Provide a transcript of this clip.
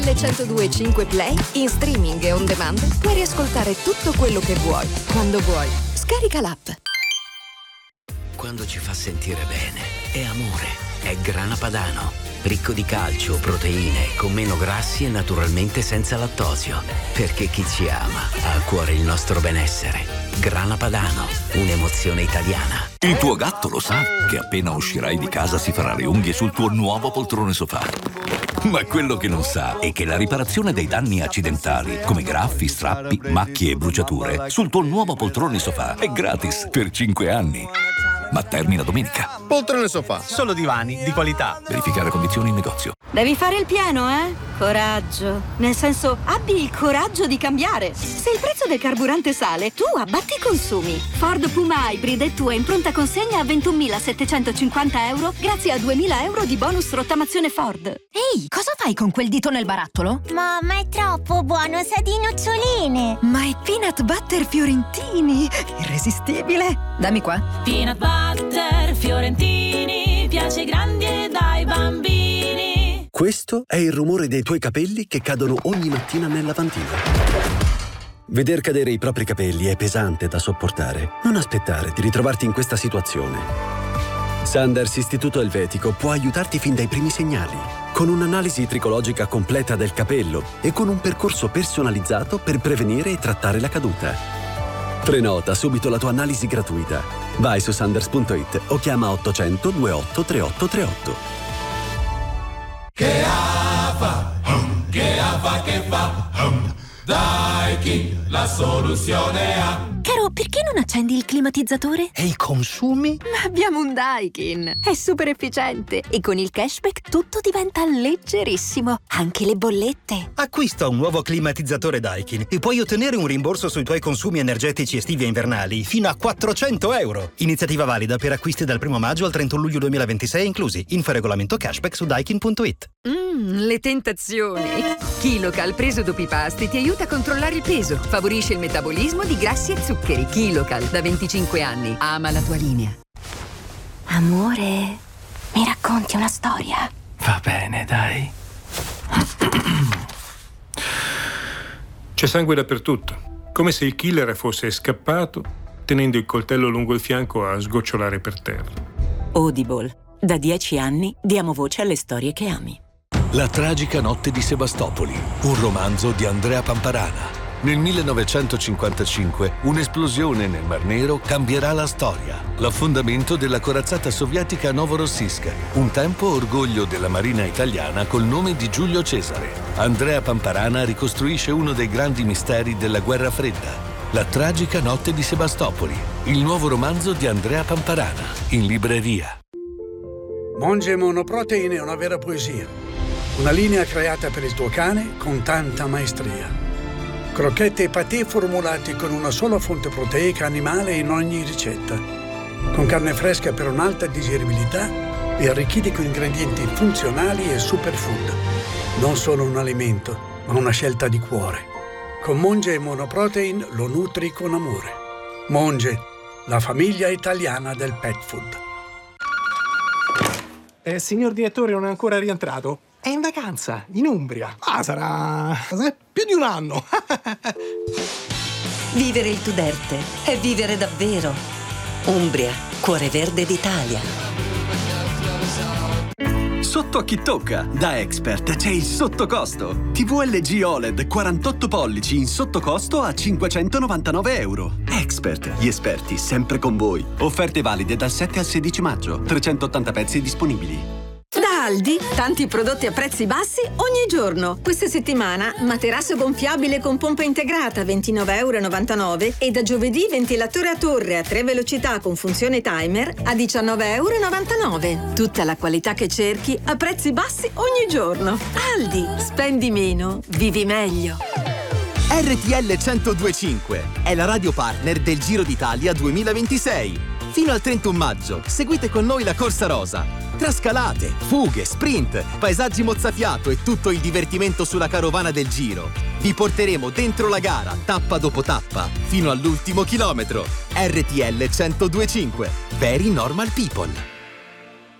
102.5 Play, in streaming e on demand, puoi riascoltare tutto quello che vuoi, quando vuoi. Scarica l'app. Quando ci fa sentire bene, è amore, è Grana Padano. Ricco di calcio, proteine, con meno grassi e naturalmente senza lattosio. Perché chi ci ama ha a cuore il nostro benessere. Grana Padano, un'emozione italiana. Il tuo gatto lo sa che appena uscirai di casa si farà le unghie sul tuo nuovo poltrone sofà. Ma quello che non sa è che la riparazione dei danni accidentali, come graffi, strappi, macchie e bruciature, sul tuo nuovo poltrone sofà è gratis per 5 anni. Ma termina domenica. Poltrone sofà, solo divani di qualità. Verificare condizioni in negozio. Devi fare il pieno, eh? Coraggio. Nel senso, abbi il coraggio di cambiare. Se il prezzo del carburante sale, tu abbatti i consumi. Ford Puma Hybrid è tua in pronta consegna a 21.750 euro grazie a 2.000 euro di bonus rottamazione Ford. Ehi, cosa fai con quel dito nel barattolo? Mamma, è troppo buono, sa di noccioline. Ma è peanut butter fiorentini! Irresistibile! Dammi qua. Peanut butter fiorentini, piace ai grandi e dai bambini. Questo è il rumore dei tuoi capelli che cadono ogni mattina nel lavandino. Veder cadere i propri capelli è pesante da sopportare. Non aspettare di ritrovarti in questa situazione. Sanders Istituto Elvetico può aiutarti fin dai primi segnali, con un'analisi tricologica completa del capello e con un percorso personalizzato per prevenire e trattare la caduta. Prenota subito la tua analisi gratuita. Vai su sanders.it o chiama 800 28 38 38. Che fa? Che fa? Daikin, la soluzione ha. Caro, perché non accendi il climatizzatore? E i consumi? Ma abbiamo un Daikin. È super efficiente e con il cashback tutto diventa leggerissimo. Anche le bollette. Acquista un nuovo climatizzatore Daikin e puoi ottenere un rimborso sui tuoi consumi energetici estivi e invernali fino a 400 euro. Iniziativa valida per acquisti dal 1 maggio al 31 luglio 2026 inclusi. Info regolamento cashback su daikin.it. Le tentazioni. KiloCal preso dopo i pasti ti aiuta a controllare il peso, favorisce il metabolismo di grassi e zuccheri. KiloCal, da 25 anni. Ama la tua linea. Amore, mi racconti una storia? Va bene, dai. C'è sangue dappertutto, come se il killer fosse scappato, tenendo il coltello lungo il fianco a sgocciolare per terra. Audible. Da 10 anni diamo voce alle storie che ami. La tragica notte di Sebastopoli, un romanzo di Andrea Pamparana. Nel 1955 un'esplosione nel Mar Nero cambierà la storia. L'affondamento della corazzata sovietica Novorossiysk, un tempo orgoglio della marina italiana col nome di Giulio Cesare. Andrea Pamparana ricostruisce uno dei grandi misteri della guerra fredda. La tragica notte di Sebastopoli, il nuovo romanzo di Andrea Pamparana, in libreria. Monge Monoprotein è una vera poesia. Una linea creata per il tuo cane con tanta maestria. Crocchette e patè formulati con una sola fonte proteica animale in ogni ricetta. Con carne fresca per un'alta digeribilità e arricchiti con ingredienti funzionali e superfood. Non solo un alimento, ma una scelta di cuore. Con Monge Monoprotein lo nutri con amore. Monge, la famiglia italiana del pet food. Signor direttore, non è ancora rientrato? È in vacanza, in Umbria. Sarà più di un anno. Vivere il Tuderte è vivere davvero. Umbria, cuore verde d'Italia. Sotto a chi tocca? Da Expert c'è il sottocosto. TV LG OLED 48 pollici in sottocosto a 599 euro. Expert, gli esperti sempre con voi. Offerte valide dal 7 al 16 maggio. 380 pezzi disponibili. Da Aldi, tanti prodotti a prezzi bassi ogni giorno. Questa settimana, materasso gonfiabile con pompa integrata 29,99 € e da giovedì ventilatore a torre a 3 velocità con funzione timer a 19,99 €. Tutta la qualità che cerchi a prezzi bassi ogni giorno. Aldi, spendi meno, vivi meglio. RTL 102.5 è la radio partner del Giro d'Italia 2026. Fino al 31 maggio seguite con noi la Corsa Rosa. Tra scalate, fughe, sprint, paesaggi mozzafiato e tutto il divertimento sulla carovana del Giro. Vi porteremo dentro la gara, tappa dopo tappa, fino all'ultimo chilometro. RTL 102.5. Very Normal People.